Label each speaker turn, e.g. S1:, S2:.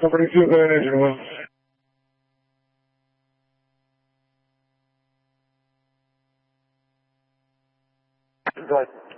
S1: Company 2, go ahead, engine 1.
S2: Go ahead.